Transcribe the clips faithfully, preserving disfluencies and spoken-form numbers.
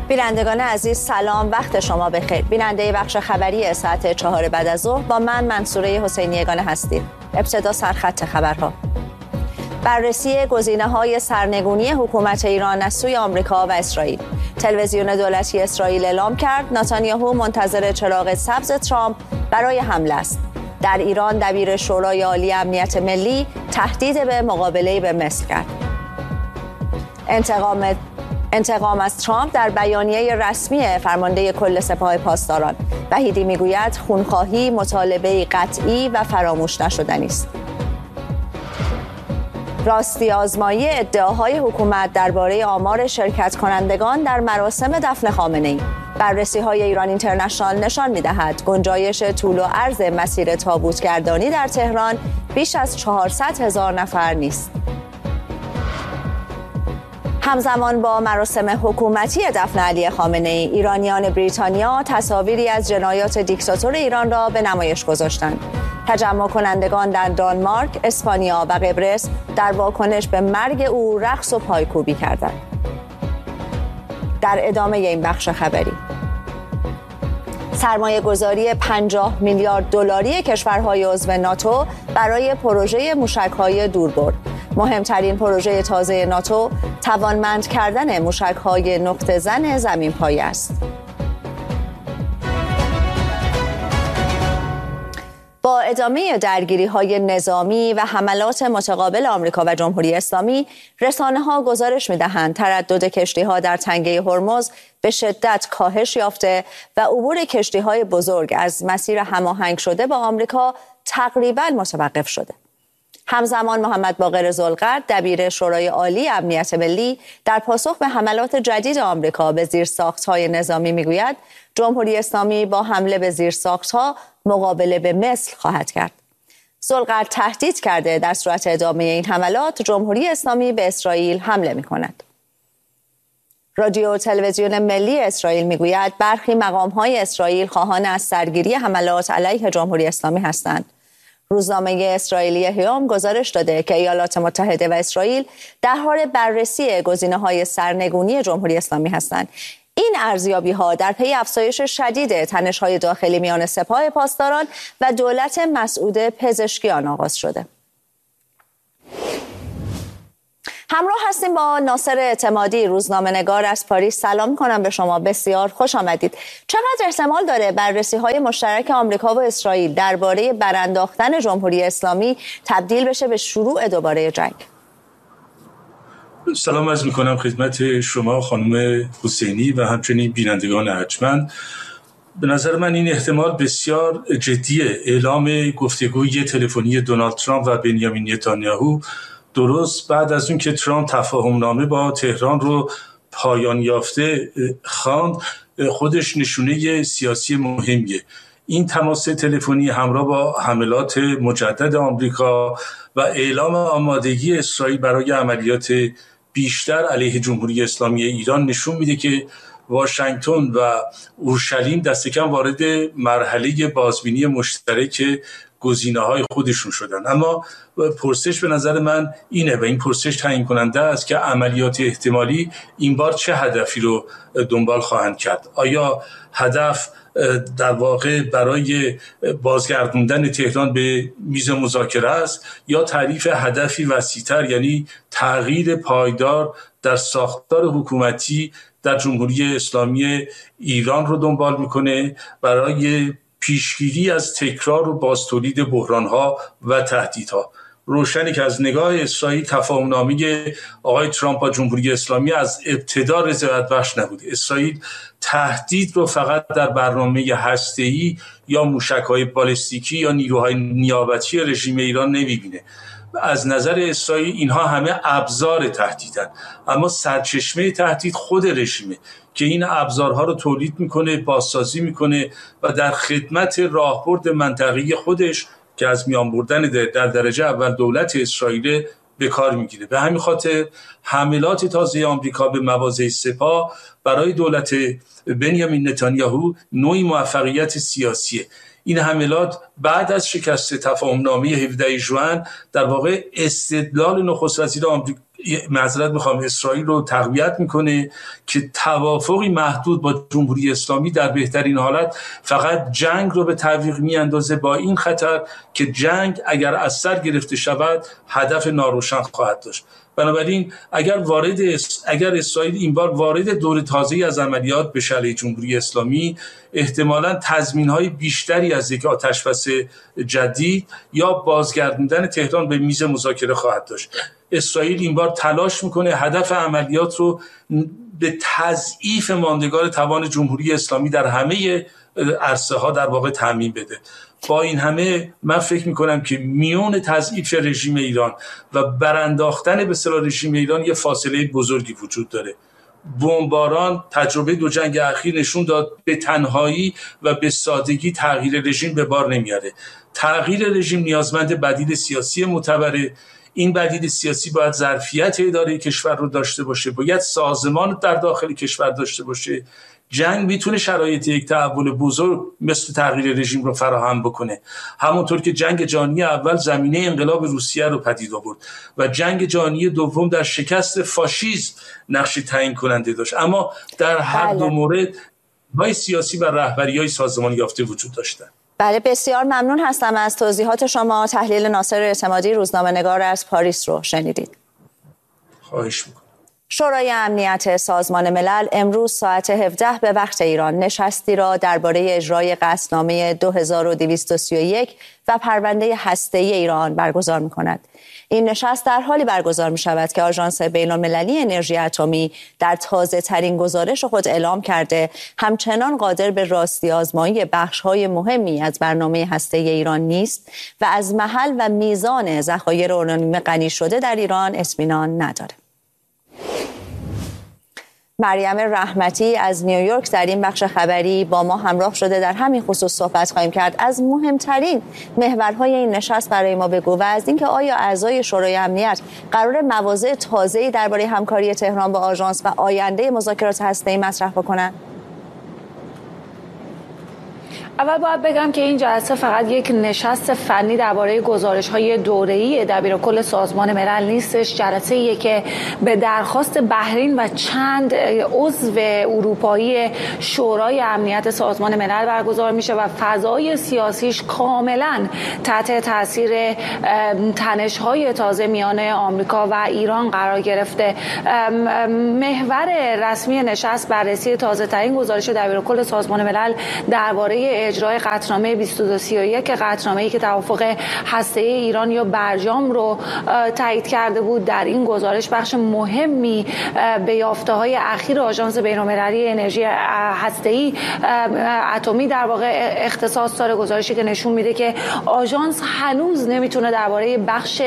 بینندگان عزیز سلام، وقت شما بخیر. بیننده بخش خبری ساعت چهار بعد از ظهر با من منصوره حسینی یگانه هستید. ابتدا سرخط خبرها. بررسی گزینه‌های سرنگونی حکومت ایران از سوی آمریکا و اسرائیل. تلویزیون دولتی اسرائیل اعلام کرد نتانیاهو منتظر چراغ سبز ترامپ برای حمله است. در ایران دبیر شورای عالی امنیت ملی تهدید به مقابله به مصر کرد. انتقام انتقام از ترامپ در بیانیه رسمی فرمانده کل سپاه پاسداران. وحیدی میگوید خونخواهی مطالبه قطعی و فراموش نشدنی است. راستی آزمایی ادعاهای حکومت درباره آمار شرکت کنندگان در مراسم دفن خامنه‌ای. بررسی‌های ایران اینترنشنال نشان می‌دهد گنجایش طول و عرض مسیر تابوتگردانی در تهران بیش از چهارصد هزار نفر نیست. همزمان با مراسم حکومتی دفن علی خامنه‌ای، ایرانیان بریتانیا تصاویری از جنایات دیکتاتور ایران را به نمایش گذاشتند. تجمع کنندگان در دانمارک، اسپانیا و قبرس در واکنش به مرگ او رقص و پایکوبی کردند. در ادامه این بخش خبری، سرمایه گذاری پنجاه میلیارد دلاری کشورهای عضو ناتو برای پروژه موشک‌های دوربرد. مهمترین پروژه تازه ناتو توانمند کردن موشک‌های نقطه زن زمین‌پایه است. با ادامه درگیری‌های نظامی و حملات متقابل آمریکا و جمهوری اسلامی، رسانه‌ها گزارش می‌دهند تردد کشتی‌ها در تنگه هرمز به شدت کاهش یافته و عبور کشتی‌های بزرگ از مسیر هماهنگ شده با آمریکا تقریباً متوقف شده. همزمان محمد باقر ذوالقرد دبیر شورای عالی امنیت ملی در پاسخ به حملات جدید آمریکا به زیرساخت‌های نظامی می‌گوید جمهوری اسلامی با حمله به زیرساخت‌ها مقابله به مثل خواهد کرد. ذوالقرد تهدید کرده در صورت ادامه این حملات جمهوری اسلامی به اسرائیل حمله می‌کند. رادیو و تلویزیون ملی اسرائیل می‌گوید برخی مقام‌های اسرائیل خواهان از سرگیری حملات علیه جمهوری اسلامی هستند. روزنامه اسرائیلی هیوم گزارش داده که ایالات متحده و اسرائیل در حال بررسی گزینه‌های سرنگونی جمهوری اسلامی هستند. این ارزیابی‌ها در پی افزایش شدید تنش‌های داخلی میان سپاه پاسداران و دولت مسعود پزشکیان آغاز شده. همراه هستیم با ناصر اعتمادی، روزنامه‌نگار از پاریس. سلام می‌کنم به شما، بسیار خوش آمدید. چقدر احتمال داره بررسی‌های مشترک آمریکا و اسرائیل درباره برانداختن جمهوری اسلامی تبدیل بشه به شروع دوباره جنگ؟ سلام عرض می‌کنم خدمت شما خانم حسینی و همچنین بینندگان ارجمند. به نظر من این احتمال بسیار جدیه. اعلام گفتگوی تلفنی دونالد ترامپ و بنیامین نتانیاهو درست بعد از اون که ترامپ تفاهمنامه با تهران رو پایان یافته خواند، خودش نشونه سیاسی مهمیه. این تماس تلفنی همراه با حملات مجدد آمریکا و اعلام آمادگی اسرائیل برای عملیات بیشتر علیه جمهوری اسلامی ایران نشون میده که واشنگتن و اورشلیم دست کم وارد مرحله بازبینی مشترک گزینه‌های خودشون شدن. اما پرسش به نظر من اینه و این پرسش تعیین کننده است که عملیات احتمالی این بار چه هدفی رو دنبال خواهند کرد. آیا هدف در واقع برای بازگردوندن تهران به میز مذاکره است یا تعریف هدفی وسیع‌تر، یعنی تغییر پایدار در ساختار حکومتی در جمهوری اسلامی ایران رو دنبال میکنه برای پیشگیری از تکرار و بازتولید بحران‌ها و تهدیدها؟ روشنی که از نگاه اسرائیل تفاهم‌نامه آقای ترامپ با جمهوری اسلامی از ابتدا رضایت بخش نبود. اسرائیل تهدید رو فقط در برنامه هسته‌ای یا موشک‌های بالستیکی یا نیروهای نیابتی رژیم ایران نمی‌بینه. از نظر اسرائیل اینها همه ابزار تهدیدن، اما سرچشمه تهدید خود رژیمه که این ابزارها رو تولید میکنه، بازسازی میکنه و در خدمت راهبرد منطقه‌ای خودش که از میان بردن در درجه اول دولت اسرائیل به کار میگیره. به همین خاطر حملات تازه آمریکا به مواضع سپاه برای دولت بنیامین نتانیاهو نوعی موفقیت سیاسیه. این حملات بعد از شکست تفاهمنامه هفدهم ژوئن در واقع استدلال نخست وزیر معذرت میخوام اسرائیل رو تقویت میکنه که توافقی محدود با جمهوری اسلامی در بهترین حالت فقط جنگ رو به تعویق میاندازه، با این خطر که جنگ اگر از سر گرفته شود هدف ناروشن خواهد داشت. بنابراین اگر وارد اگر اسرائیل این بار وارد دور تازه‌ای از عملیات بشه علیه جمهوری اسلامی، احتمالاً تضمین‌های بیشتری از یک آتش‌بس جدید یا بازگردوندن تهران به میز مذاکره خواهد داشت. اسرائیل این بار تلاش میکنه هدف عملیات رو به تضعیف ماندگار توان جمهوری اسلامی در همه عرصه ها در واقع تضمین بده. با این همه من فکر میکنم که میون تضعیف رژیم ایران و برانداختن به اصطلاح رژیم ایران یه فاصله بزرگی وجود داره. بمباران تجربه دو جنگ اخیر نشون داد به تنهایی و به سادگی تغییر رژیم به بار نمیاره. تغییر رژیم نیازمند بدیل سیاسی معتبره. این بدیل سیاسی باید ظرفیت اداره کشور رو داشته باشه، باید سازمان در داخل کشور داشته باشه. جنگ میتونه شرایط یک تحول بزرگ مثل تغییر رژیم رو فراهم بکنه، همونطور که جنگ جهانی اول زمینه انقلاب روسیه رو پدید آورد و جنگ جهانی دوم در شکست فاشیسم نقش تعیین کننده داشت. اما در هر دو مورد های سیاسی و رهبری‌های سازمان یافته وجود داشتن. بله، بسیار ممنون هستم از توضیحات شما. تحلیل ناصر اعتمادی، روزنامه‌نگار از پاریس رو شنیدید. خواهش می‌کنم. شورای امنیت سازمان ملل امروز ساعت هفده به وقت ایران نشستی را درباره اجرای قطعنامه دو هزار و دویست و سی و یک و پرونده هسته‌ای ایران برگزار می‌کند. این نشست در حالی برگزار می‌شود که آژانس بین‌المللی انرژی اتمی در تازه‌ترین گزارش خود اعلام کرده همچنان قادر به راستی آزمایی بخش‌های مهمی از برنامه هسته‌ای ایران نیست و از محل و میزان ذخایر اورانیوم غنی شده در ایران اطمینان ندارد. مریم رحمتی از نیویورک در این بخش خبری با ما همراه شده. در همین خصوص صحبت خواهیم کرد. از مهمترین محورهای این نشست برای ما بگو و از اینکه آیا اعضای شورای امنیت قرار مواضع تازه‌ای درباره همکاری تهران با آژانس و آینده مذاکرات هسته‌ای مطرح بکنند؟ اول باید بگم که این جلسه فقط یک نشست فنی درباره گزارش‌های دوره‌ای دبیرکل سازمان ملل نیستش. جلسه‌ایه که به درخواست بحرین و چند عضو اروپایی شورای امنیت سازمان ملل برگزار میشه و فضای سیاسیش کاملا تحت تاثیر تنش‌های تازه میان آمریکا و ایران قرار گرفته. محور رسمی نشست بررسی تازه‌ترین گزارش دبیرکل سازمان ملل درباره اجرای قطعنامه بیست و دو سی و یک، قطعنامه‌ای که توافق هسته‌ای ایران یا برجام رو تایید کرده بود. در این گزارش بخش مهمی به یافته‌های اخیر آژانس بین‌المللی انرژی هسته‌ای اتمی در واقع اختصاص داره. گزارشی که نشون میده که آژانس هنوز نمیتونه درباره بخش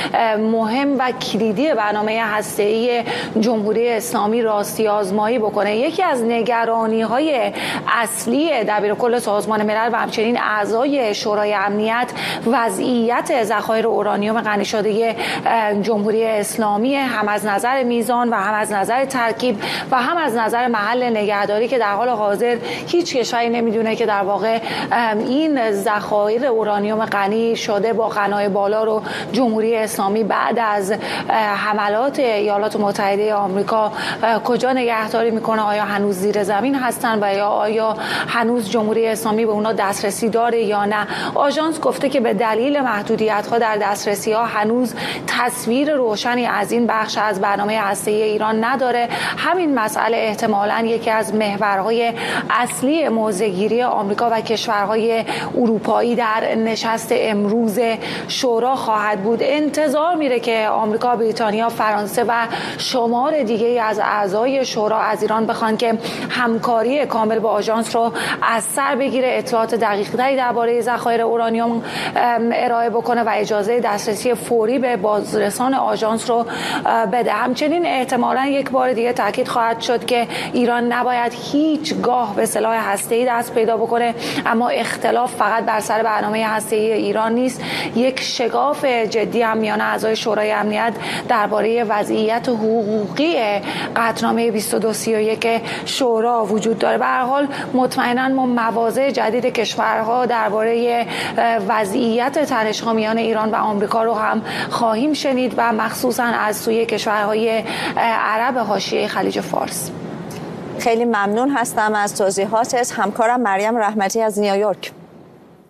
مهم و کلیدی برنامه هسته‌ای جمهوری اسلامی راستی آزمایی بکنه. یکی از نگرانی‌های اصلی دبیرکل سازمان ملل و همچنین اعضای شورای امنیت وضعیت ذخایر اورانیوم غنی شده جمهوری اسلامی، هم از نظر میزان و هم از نظر ترکیب و هم از نظر محل نگهداری که در حال حاضر هیچ کشوری نمیدونه که در واقع این ذخایر اورانیوم غنی شده با غنای بالا رو جمهوری اسلامی بعد از حملات ایالات متحده آمریکا کجا نگهداری میکنه. آیا هنوز زیر زمین هستن و یا آیا هنوز جمهوری اسلامی به اونا دسترسی داره یا نه؟ آژانس گفته که به دلیل محدودیت‌ها در دسترسی‌ها هنوز تصویر روشنی از این بخش از برنامه هسته‌ای ایران نداره. همین مسئله احتمالاً یکی از محورهای اصلی موضع‌گیری آمریکا و کشورهای اروپایی در نشست امروز شورا خواهد بود. انتظار میره که آمریکا، بریتانیا، فرانسه و شمار دیگه از اعضای شورا از ایران بخوان که همکاری کامل با آژانس رو از سر بگیره، اطلاعات دقیق‌تری درباره ذخایر اورانیوم ارائه بکنه و اجازه دسترسی فوری به بازرسان آژانس رو بده. همچنین احتمالاً یک بار دیگه تاکید خواهد شد که ایران نباید هیچگاه به سلاح هسته‌ای دست پیدا بکنه، اما اختلاف فقط بر سر برنامه هسته‌ای ایران نیست. یک شگاف جدی هم میان اعضای شورای امنیت درباره وضعیت حقوقی قطعنامه بیست و دو سی و یک شورا وجود داره. به هر حال مطمئناً ما مواضع جدید کشورها درباره وضعیت تنش‌ها میان ایران و آمریکا رو هم خواهیم شنید و مخصوصاً از سوی کشورهای عرب حاشیه خلیج فارس. خیلی ممنون هستم از توضیحاتت. همکارم مریم رحمتی از نیویورک.